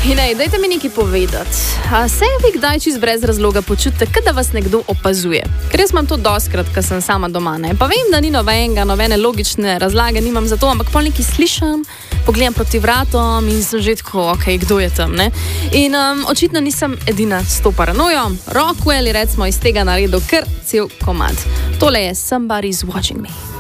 In dajte mi nekaj povedati. Se vi kdaj čist brez razloga počutite, kot da vas nekdo opazuje? Ker jaz imam to doskrat, ko sem sama doma. Ne? Pa vem, da ni nobene logične razlage, nimam za to, ampak pol nekaj slišam, pogledam proti vratom in sem že tako, ok, kdo je tam. Ne? In očitno nisem edina s to paranojo. Rockwell je recimo iz tega naredil kar cel komad. Tole je Somebody's Watching Me.